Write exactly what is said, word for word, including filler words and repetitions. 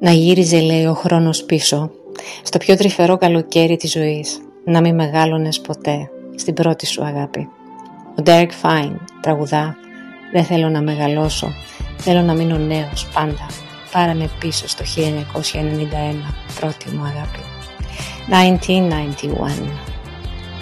Να γύριζε, λέει, ο χρόνος πίσω, στο πιο τρυφερό καλοκαίρι της ζωής, να μην μεγάλωνες ποτέ, στην πρώτη σου αγάπη. Ο Derek Fine τραγουδά «Δεν θέλω να μεγαλώσω, θέλω να μείνω νέος πάντα, πάρε με πίσω στο χίλια εννιακόσια ενενήντα ένα, πρώτη μου αγάπη». χίλια εννιακόσια ενενήντα ένα